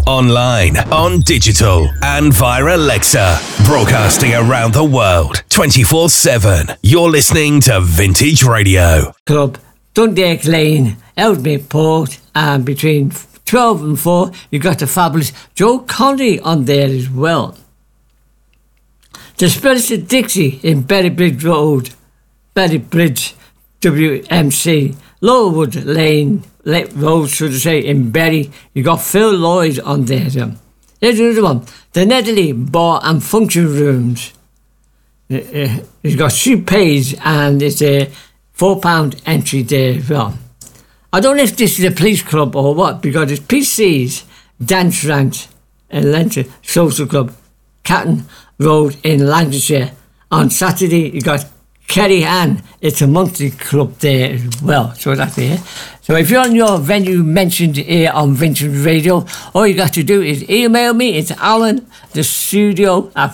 online, on digital, and via Alexa. Broadcasting around the world, 24/7. You're listening to Vintage Radio. Club, Dundalk Lane, Ellesmere Port, and between 12 and 4, you got the fabulous Joe Connery on there as well. The Spirits of Dixie in Berrybridge Road, Berrybridge, WMC, Lowerwood Lane Road, should I say, in Berry. You got Phil Lloyd on there. Here's another one. The Netherley Bar and Function Rooms. It's got Choupes and it's a £4 entry there as well. I don't know if this is a police club or what, because it's PC's Dance Ranch and Leinster Social Club, Catton Road in Lancashire. On Saturday, you got Kerry Ann. It's a monthly club there as well. So that's there. So if you're on your venue mentioned here on Vintage Radio, all you got to do is email me. It's Alan, the studio at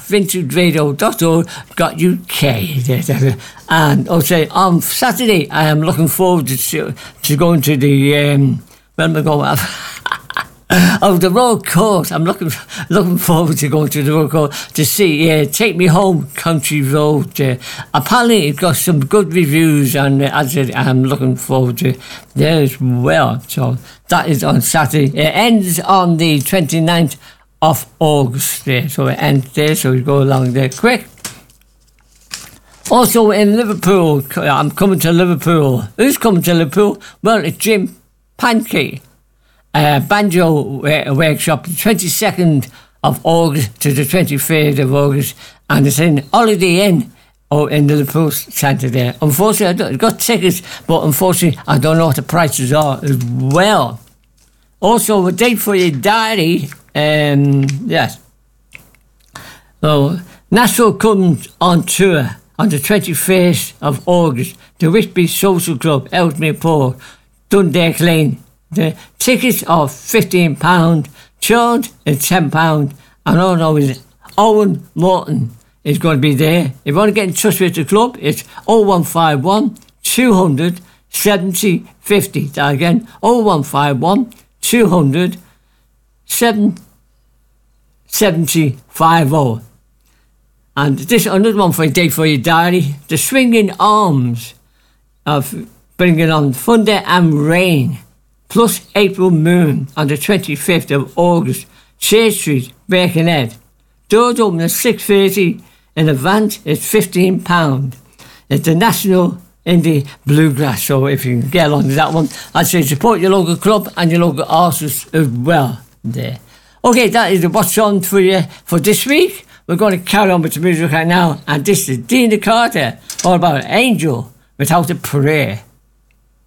vintageradio.org.uk. And also on Saturday, I am looking forward to going to the, where am I going? The Royal Court. I'm looking forward to going to the Royal Court to see Take Me Home Country Road. Apparently it's got some good reviews, and as I said, I'm looking forward to there as well. So that is on Saturday. It ends on the 29th of August there. So it ends there, so we go along there quick. Also in Liverpool, I'm coming to Liverpool. Who's coming to Liverpool? Well, it's Jim Pankey. Banjo workshop, the 22nd of August to the 23rd of August, and it's in Holiday Inn in the Liverpool Centre there. Unfortunately, I got tickets, but unfortunately, I don't know what the prices are as well. Also, a date for your diary, yes. So, Nashville comes on tour on the 21st of August, the Whitby Social Club, Ellesmere Port, Dundalk Lane. The tickets are £15, charge is £10, and all I know is Owen Morton is going to be there. If you want to get in touch with the club, it's 0151 200 70 50. That again, 0151 200 70 50. And this another one for a day for your diary. The Swinging Arms of bringing on Thunder and Rain, plus April Moon on the 25th of August, Church Street, Birkenhead. Doors open at 6:30. In advance, it's £15. It's the National Indie Bluegrass, so if you can get along to that one, I'd say support your local club and your local artists as well there. Okay, that is what's on for you for this week. We're going to carry on with the music right now, and this is Dina Carter, all about Angel Without a Prayer.